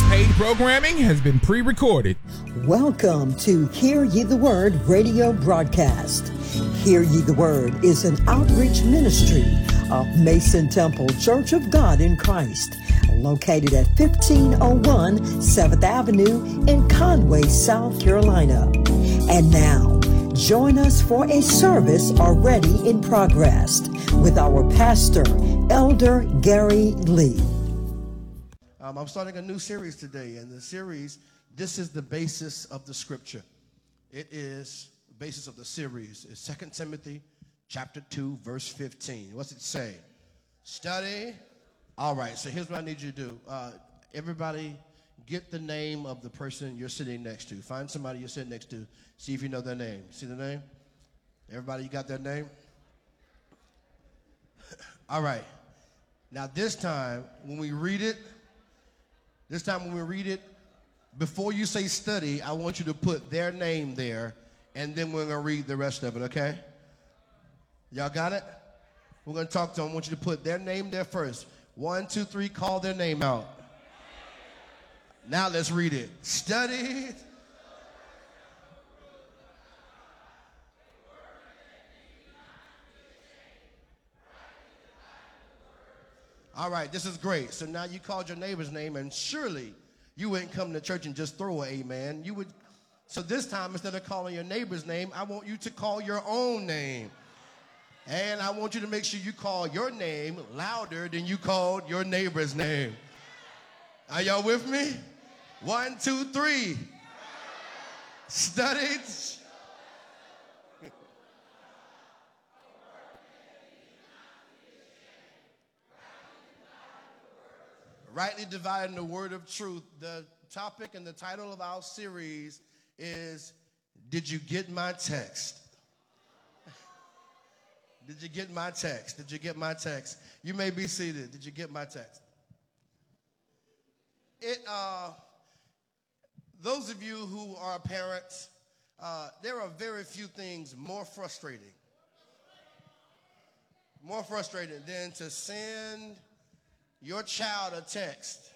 Paid programming has been pre-recorded. Welcome to Hear Ye the Word radio broadcast. Hear Ye the Word is an outreach ministry of Mason Temple Church of God in Christ, located at 1501 7th Avenue in Conway, South Carolina. And now, join us for a service already in progress with our pastor, Elder Gary Lee. I'm starting a new series today, and the series, this is the basis of the scripture. It is the basis of the series. It's 2 Timothy chapter 2, verse 15. What's it say? Study. All right, so here's what I need you to do. Everybody get the name of the person you're sitting next to. Find somebody you're sitting next to. See if you know their name. See the name? Everybody, you got their name? All right. Now this time, when we read it, before you say study, I want you to put their name there, and then we're going to read the rest of it, okay? Y'all got it? We're going to talk to them. I want you to put their name there first. 1, 2, 3, call their name out. Now let's read it. Study. All right, this is great. So now you called your neighbor's name, and surely you wouldn't come to church and just throw an amen. You would. So this time, instead of calling your neighbor's name, I want you to call your own name. And I want you to make sure you call your name louder than you called your neighbor's name. Are y'all with me? 1, 2, 3. Studied. Rightly dividing the word of truth. The topic and the title of our series is, Did You Get My Text? Did you get my text? Did you get my text? You may be seated. Did you get my text? Those of you who are parents, there are very few things more frustrating than to send your child a text,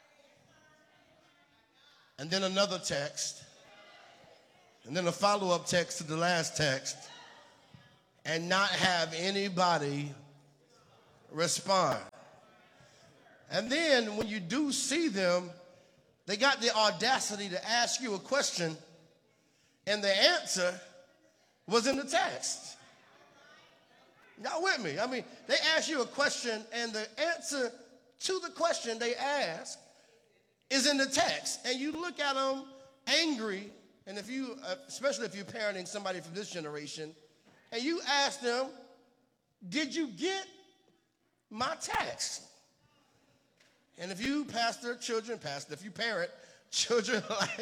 and then another text, and then a follow-up text to the last text, and not have anybody respond. And then when you do see them, they got the audacity to ask you a question, and the answer was in the text. Y'all with me? I mean, they ask you a question, and the answer to the question they ask is in the text, and you look at them angry. And if you, especially if you're parenting somebody from this generation, and you ask them, did you get my text? And if you if you parent children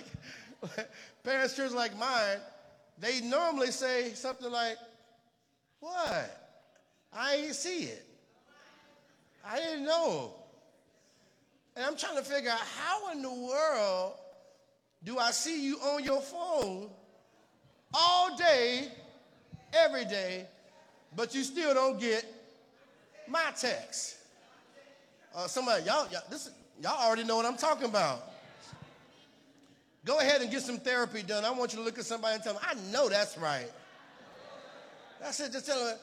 like mine, they normally say something like, what? I ain't see it. I didn't know. And I'm trying to figure out, how in the world do I see you on your phone all day, every day, but you still don't get my text? Somebody, y'all already know what I'm talking about. Go ahead and get some therapy done. I want you to look at somebody and tell them, I know that's right. That's it. Just tell them,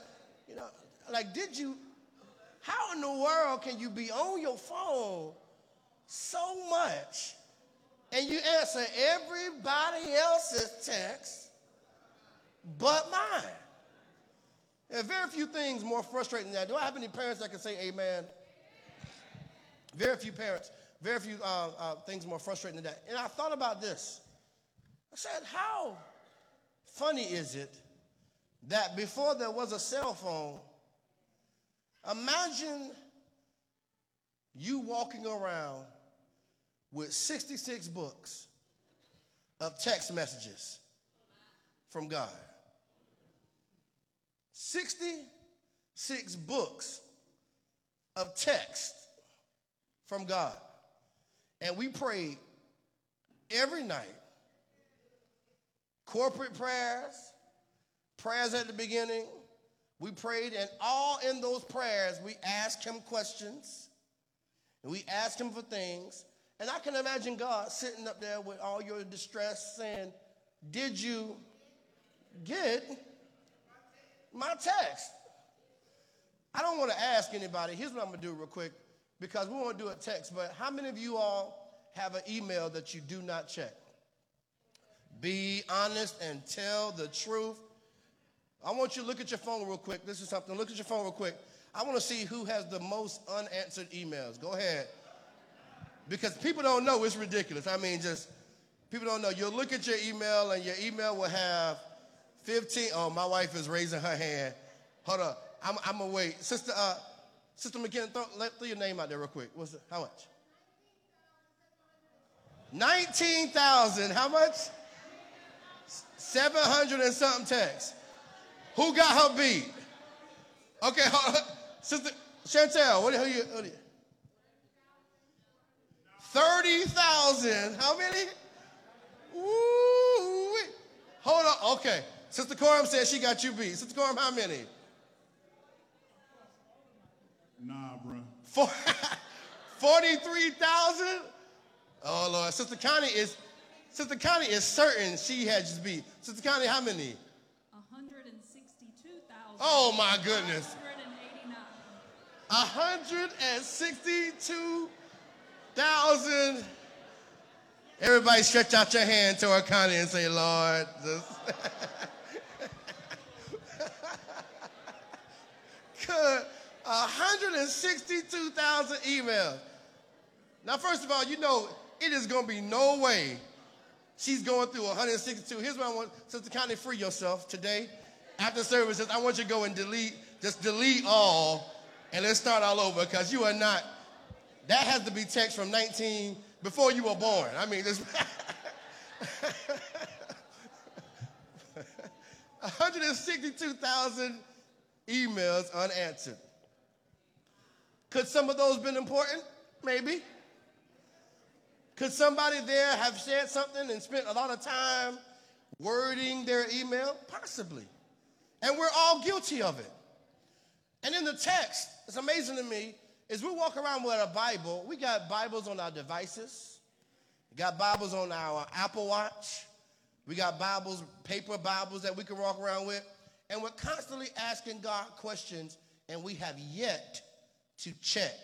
how in the world can you be on your phone so much and you answer everybody else's text but mine? There are very few things more frustrating than that. Do I have any parents that can say amen? Very few parents, very few things more frustrating than that. And I thought about this. I said, how funny is it that before there was a cell phone, imagine you walking around with 66 books of text messages from God. 66 books of text from God. And we prayed every night. Corporate prayers at the beginning. We prayed, and all in those prayers, we asked him questions, and we asked him for things, And I can imagine God sitting up there with all your distress saying, did you get my text? I don't want to ask anybody. Here's what I'm going to do real quick, because we won't do a text, but how many of you all have an email that you do not check? Be honest and tell the truth. I want you to look at your phone real quick. This is something. Look at your phone real quick. I want to see who has the most unanswered emails. Go ahead. Because people don't know. It's ridiculous. I mean, just people don't know. You'll look at your email, and your email will have 15. Oh, my wife is raising her hand. Hold up. I'm going to wait. Sister McKinnon, throw your name out there real quick. What's it? How much? 19,000. How much? 700 and something texts. Who got her beat? Okay, hold on. Sister Chantel, what are you? 30,000. How many? Ooh, hold on. Okay. Sister Coram said she got you beat. Sister Coram, how many? Nah, bro. 43,000? Oh, Lord. Sister Connie is certain she had you beat. Sister Connie, how many? 162,000. Oh, my goodness. 189. 162,000. Everybody stretch out your hand toward Connie and say, Lord. Good. 162,000 emails. Now, first of all, you know, it is going to be no way she's going through 162. Here's what I want. Sister Connie, free yourself today. After services, I want you to go and delete all, and let's start all over, because you are not. That has to be text from before you were born. I mean, this 162,000 emails unanswered. Could some of those been important? Maybe. Could somebody there have said something and spent a lot of time wording their email? Possibly. And we're all guilty of it. And in the text, it's amazing to me, is we walk around with a Bible. We got Bibles on our devices. We got Bibles on our Apple Watch. We got Bibles, paper Bibles that we can walk around with. And we're constantly asking God questions, and we have yet to check